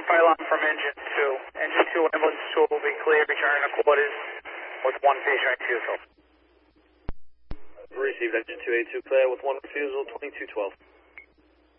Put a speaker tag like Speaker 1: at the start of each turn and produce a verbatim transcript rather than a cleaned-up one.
Speaker 1: pylon from engine two. Engine two, ambulance two will be clear, returning to quarters with one patient refusal.
Speaker 2: Received engine two eighty-two clear with one refusal, twenty-two twelve.